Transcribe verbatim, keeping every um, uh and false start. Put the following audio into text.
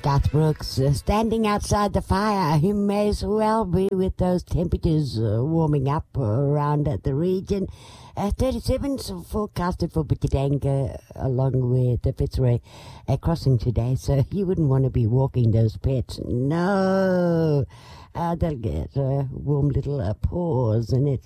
Garth Brooks uh, standing outside the fire. He may as well be with those temperatures uh, warming up uh, around uh, the region. Uh, thirty-seven forecasted for Bukidanga along with the Fitzroy uh, crossing today, so you wouldn't want to be walking those pets. No, uh, they'll get uh, warm little uh, paws, and it's